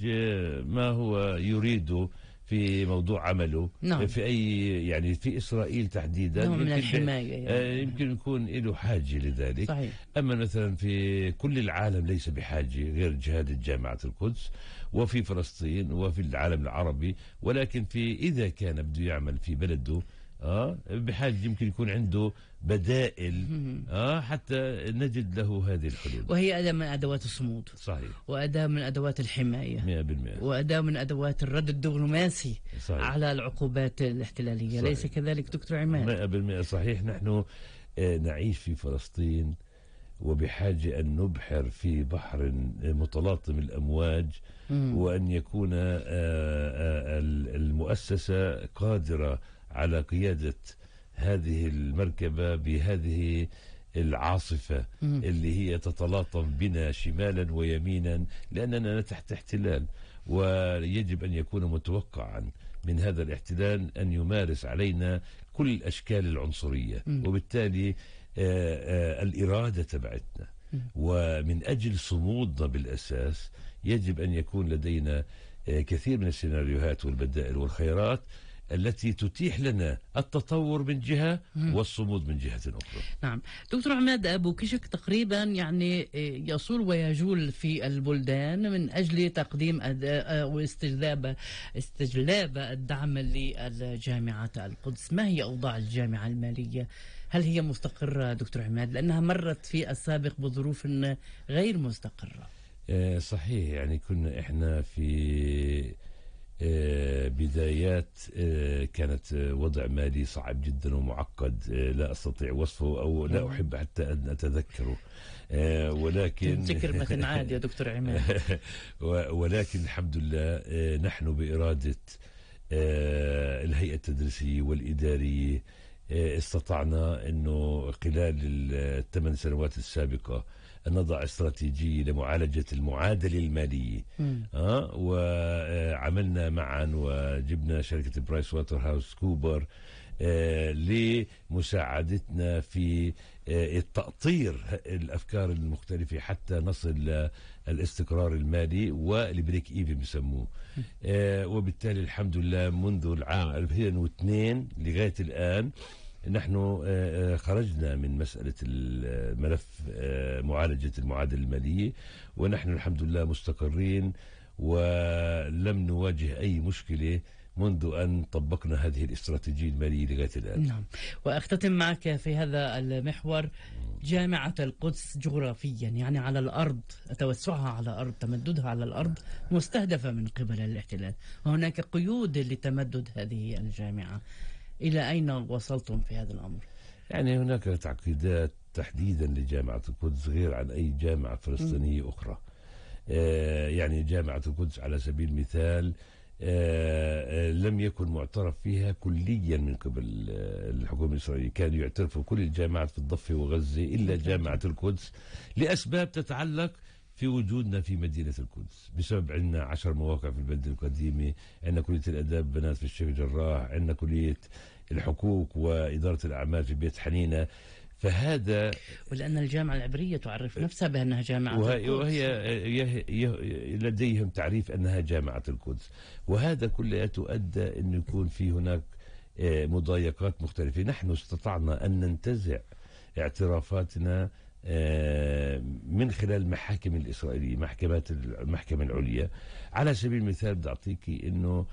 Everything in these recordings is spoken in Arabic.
ما هو يريده في موضوع عمله. نعم. في أي يعني في إسرائيل تحديدا نوع من الحماية يعني. يمكن يكون له حاجة لذلك. صحيح. أما مثلا في كل العالم ليس بحاجة غير جهاد جامعة القدس، وفي فلسطين وفي العالم العربي، ولكن إذا كان بده يعمل في بلده بحاجة يمكن يكون عنده بدائل حتى نجد له هذه الحلول. وهي أداة من أدوات الصمود. صحيح. وأداة من أدوات الحماية 100%. وأداة من أدوات الرد الدبلوماسي. صحيح. على العقوبات الاحتلالية. صحيح. ليس كذلك دكتور عماد؟ 100% صحيح. نحن نعيش في فلسطين وبحاجة أن نبحر في بحر متلاطم الأمواج، وأن يكون المؤسسة قادرة على قيادة هذه المركبة بهذه العاصفة اللي هي تتلاطم بنا شمالا ويمينا، لأننا تحت احتلال، ويجب أن يكون متوقعا من هذا الاحتلال أن يمارس علينا كل الأشكال العنصرية. وبالتالي الإرادة تبعتنا ومن أجل صمودنا بالأساس يجب أن يكون لدينا كثير من السيناريوهات والبدائل والخيارات التي تتيح لنا التطور من جهة والصمود من جهة أخرى. نعم. دكتور عماد أبو كشك تقريبا يعني يصول ويجول في البلدان من أجل تقديم واستجلاب الدعم للجامعة القدس. ما هي أوضاع الجامعة المالية؟ هل هي مستقرة دكتور عماد؟ لأنها مرت في السابق بظروف غير مستقرة. صحيح. يعني كنا إحنا في بدايات كانت وضع مالي صعب جدا ومعقد، لا أستطيع وصفه أو لا أحب حتى أن أتذكره، ولكن تذكر مثلا عادي يا دكتور عماد. ولكن الحمد لله نحن بإرادة الهيئة التدريسية والإدارية استطعنا أنه خلال ال8 سنوات السابقة أن نضع استراتيجية لمعالجة المعادلة المالية. وعملنا معا وجبنا شركة برايس واتر هاوس كوبر لمساعدتنا في التأطير الأفكار المختلفة حتى نصل للاستقرار المالي والبريك إيفن بسموه. وبالتالي الحمد لله منذ العام 2002 لغاية الآن نحن خرجنا من مسألة الملف معالجة المعادلة المالية، ونحن الحمد لله مستقرين ولم نواجه أي مشكلة منذ أن طبقنا هذه الاستراتيجية المالية لغاية الآن. نعم. وأختتم معك في هذا المحور. جامعة القدس جغرافيا يعني على الأرض، توسعها على الأرض، تمددها على الأرض مستهدفة من قبل الاحتلال، وهناك قيود لتمدد هذه الجامعة. إلى أين وصلتم في هذا الأمر؟ يعني هناك تعقيدات تحديدا لجامعة القدس غير عن أي جامعة فلسطينية أخرى. يعني جامعة القدس على سبيل المثال لم يكن معترف فيها كليا من قبل الحكومة الإسرائيلية. كانوا يعترفوا كل الجامعات في الضفة وغزة إلا جامعة القدس لأسباب تتعلق في وجودنا في مدينة القدس، بسبب عندنا 10 مواقع في البلدة القديمة، عندنا كلية الأداب بنات في الشيخ جراح، عندنا كلية الحقوق وإدارة الأعمال في بيت حنينة. فهذا ولأن الجامعة العبرية تعرف نفسها بأنها جامعة القدس، وهي لديهم تعريف أنها جامعة القدس، وهذا كله أدى أن يكون في هناك مضايقات مختلفة. نحن استطعنا أن ننتزع اعترافاتنا من خلال المحاكم الإسرائيلية، المحكمة العليا. على سبيل المثال بدي أعطيكي أنه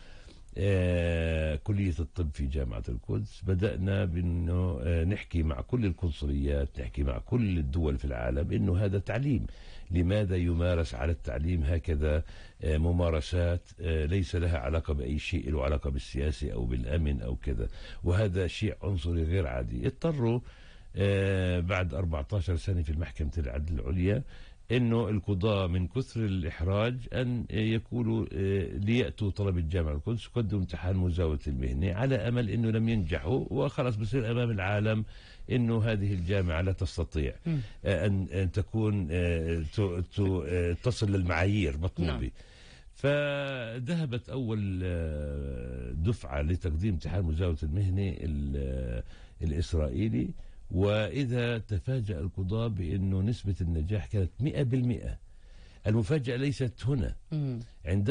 كلية الطب في جامعة القدس بدأنا بأنه نحكي مع كل القنصليات، نحكي مع كل الدول في العالم أنه هذا تعليم. لماذا يمارس على التعليم هكذا ممارسات ليس لها علاقة بأي شيء له علاقة بالسياسة أو بالأمن أو كذا، وهذا شيء عنصري غير عادي. اضطروا بعد 14 سنة في المحكمة العدل العليا انه القضاة من كثر الاحراج ان يقولوا ليأتوا طلب الجامعة القدس قدموا امتحان مزاولة المهنة على امل انه لم ينجحوا، وخلاص بصير امام العالم انه هذه الجامعة لا تستطيع ان تكون تصل للمعايير مطلوبة. فذهبت أول دفعة لتقديم امتحان مزاولة المهنة الإسرائيلي، وإذا تفاجأ القضاة بأنه نسبة النجاح كانت 100%. المفاجأة ليست هنا. عند